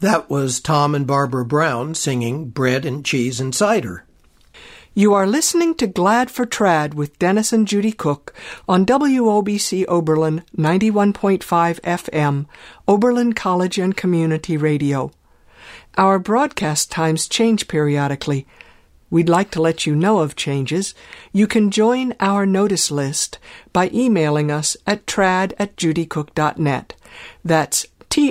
That was Tom and Barbara Brown singing Bread and Cheese and Cider. You are listening to Glad for Trad with Dennis and Judy Cook on WOBC Oberlin 91.5 FM, Oberlin College and Community Radio. Our broadcast times change periodically. We'd like to let you know of changes. You can join our notice list by emailing us at trad@judycook.net. That's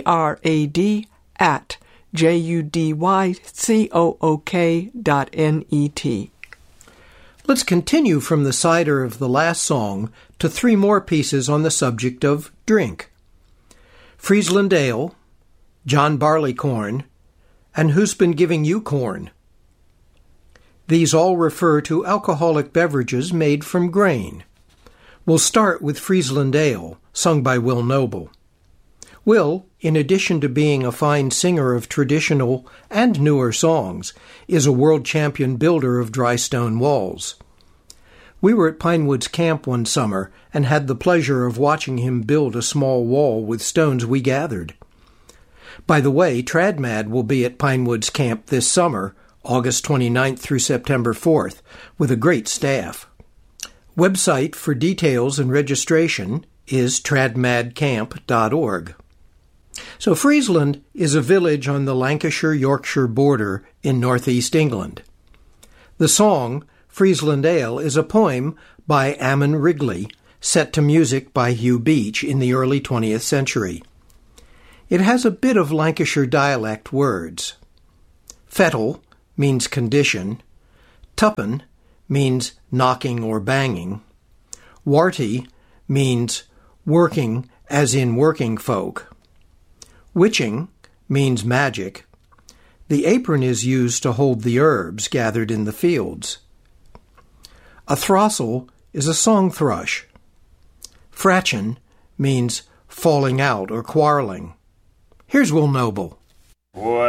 trad@judycook.net. Let's continue from the cider of the last song to three more pieces on the subject of drink. Friesland Ale, John Barleycorn, and Who's Been Giving You Corn? These all refer to alcoholic beverages made from grain. We'll start with Friesland Ale, sung by Will Noble. Will, in addition to being a fine singer of traditional and newer songs, is a world champion builder of dry stone walls. We were at Pinewoods Camp one summer and had the pleasure of watching him build a small wall with stones we gathered. By the way, TradMad will be at Pinewoods Camp this summer, August 29th through September 4th, with a great staff. Website for details and registration is tradmadcamp.org. So Friesland is a village on the Lancashire-Yorkshire border in northeast England. The song, Friesland Ale, is a poem by Ammon Wrigley, set to music by Hugh Beach in the early 20th century. It has a bit of Lancashire dialect words. Fettle means condition. Tuppen means knocking or banging. Warty means working as in working folk. Witching means magic. The apron is used to hold the herbs gathered in the fields. A throstle is a song thrush. Fratchen means falling out or quarreling. Here's Will Noble. What